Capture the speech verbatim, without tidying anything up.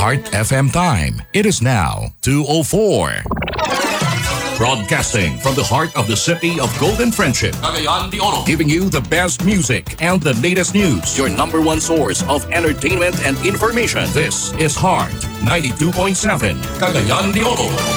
Heart F M time. It is now two oh four. Broadcasting from the heart of the city of Golden Friendship, Cagayan de Oro, giving you the best music and the latest news. Your number one source of entertainment and information. This is Heart ninety-two point seven, Cagayan de Oro.